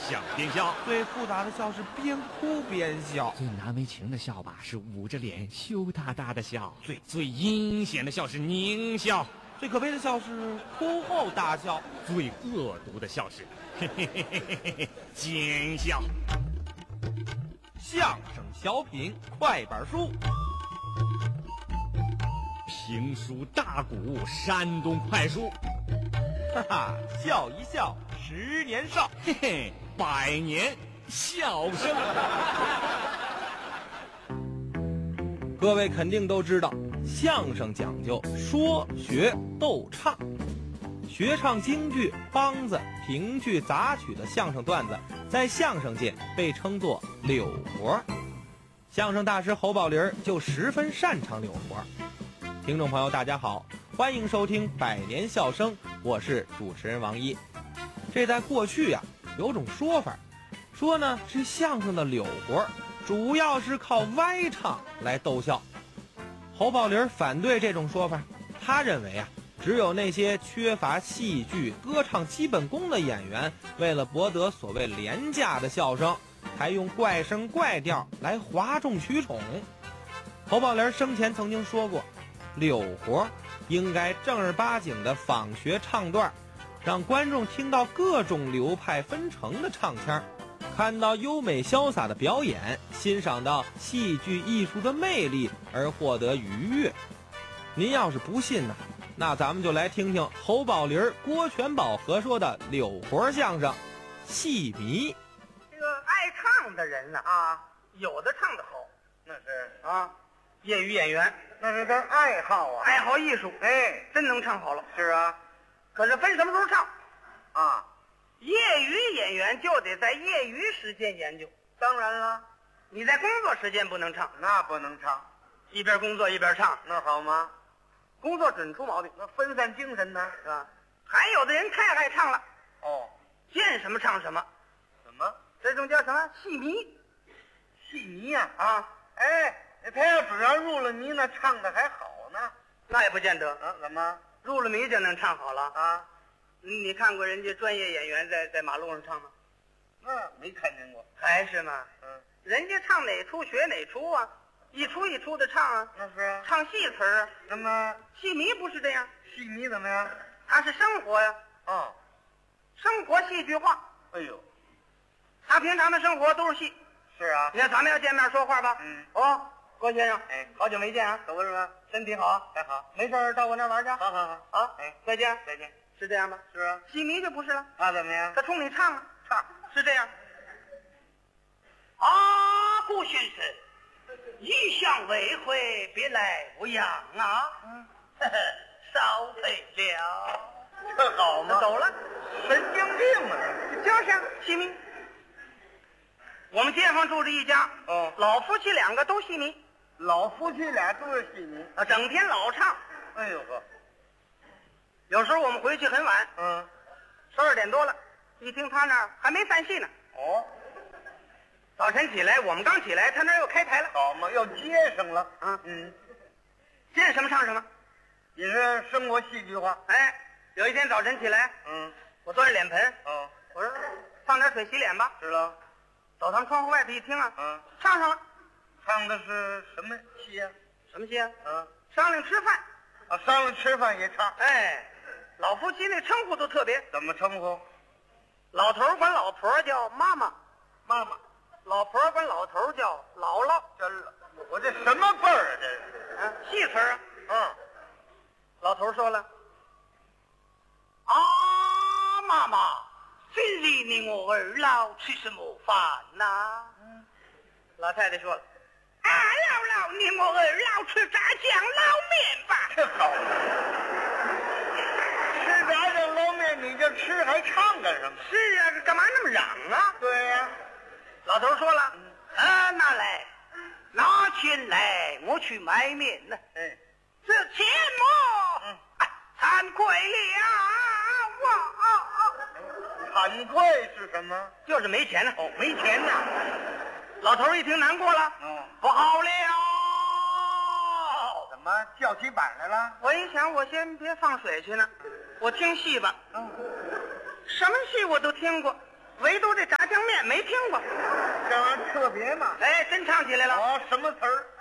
想边笑。 最复杂的笑是边哭边笑。 最难为情的笑吧是捂着脸羞答答的笑。最阴险的笑是狞笑。 最可悲的笑是哭后大笑。 最恶毒的笑是嘿嘿嘿嘿嘿嘿奸笑。 相声小品快板书， 评书大鼓山东快书， 哈哈，笑一笑10年少， 嘿嘿，100年笑声。 各位肯定都知道，相声讲究说学逗唱。学唱京剧、梆子、评剧、杂曲的相声段子，在相声界被称作柳活。相声大师侯宝林就十分擅长柳活。听众朋友大家好，欢迎收听100年笑声，我是主持人王一。这在过去有种说法，说呢是相声的柳活主要是靠歪唱来逗笑。侯宝林反对这种说法，他认为只有那些缺乏戏剧歌唱基本功的演员，为了博得所谓廉价的笑声，才用怪声怪调来哗众取宠。侯宝林生前曾经说过，柳活应该正儿八经的仿学唱段，让观众听到各种流派纷呈的唱腔，看到优美潇洒的表演，欣赏到戏剧艺术的魅力而获得愉悦。您要是不信那咱们就来听听侯宝林、郭全宝合说的柳活相声戏迷。 这个爱唱的人有的唱得好， 那是业余演员那是他爱好爱好艺术，真能唱好了。 是啊， 可是分什么时候唱业余演员就得在业余时间研究。 当然了， 你在工作时间不能唱， 那不能唱， 一边工作一边唱， 那好吗？ 工作准出毛病， 那分散精神呢， 是吧？还有的人太爱唱了，见什么唱什么， 什么？ 这种叫什么戏迷？ 戏迷他要只要入了迷，那唱的还好呢。 那也不见得怎么入了迷就能唱好了你看过人家专业演员在马路上唱吗？ 那没看见过。 还是吗？人家唱哪出学哪出一出一出的唱那是唱戏词儿。 那么戏迷不是这样， 戏迷怎么样？ 他是生活生活戏剧化。 哎呦， 他平常的生活都是戏。 是啊， 你看咱们要见面说话吧。郭先生，好久没见可不是吗？ 身体好还好， 没事到我那玩去。 好再见再见， 是这样吧？ 是啊， 戏迷就不是了， 怎么样？ 他冲你唱唱是这样。郭先生，一向未回，别来无恙少赔了。 这好吗？ 走了， 神经病就是戏迷。我们街坊住着一家，老夫妻2个都戏迷， 老夫妻俩都是戏迷整天老唱。 哎呦呵， 有时候我们回去很晚，12点多了，一听他那儿还没散戏呢。早晨起来，我们刚起来，他那儿又开台了。 好嘛，要接上了见什么唱什么， 也是生活戏剧化。 有一天早晨起来，我端着脸盆，我说放点水洗脸吧。 是了， 走到窗户外头一听唱上了。 唱的是什么戏呀？ 什么戏商量吃饭。 商量吃饭也唱。 老夫妻那称呼都特别。 怎么称呼？ 老头管老婆叫妈妈， 妈妈； 老婆管老头叫姥姥。 我这什么辈儿这是？ 戏词儿老头说了，妈妈，今日你我二老吃什么饭老太太说了，姥姥，你我二老吃炸酱捞面吧。 这好，吃炸酱捞面你就吃还唱干什么？ 是啊，干嘛那么嚷对呀， 老头说了，拿钱来，我去买面呢。这钱么？惭愧了惭愧是什么？ 就是没钱呢。 没钱呢。 老头一听难过了，不好了。 怎么叫起板来了？ 我一想，我先别放水去呢，我听戏吧。什么戏我都听过，唯独这炸酱没听过。 这玩意儿特别嘛。 哎，真唱起来了。 哦，什么词儿？